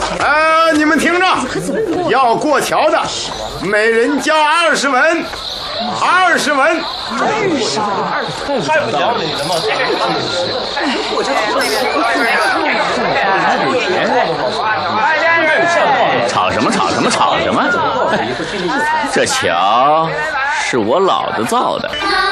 你们听着，要过桥的，每人交20文，20文。 太不讲理了嘛！ 吵什么？这桥是我老子造的。